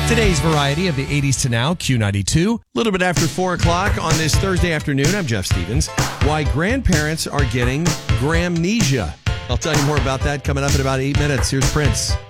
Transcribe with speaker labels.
Speaker 1: Today's variety of the 80s to now, Q92. A little bit after 4 o'clock on this Thursday afternoon, I'm Jeff Stevens. Why grandparents are getting gramnesia. I'll tell you more about that coming up in about 8 minutes. Here's Prince.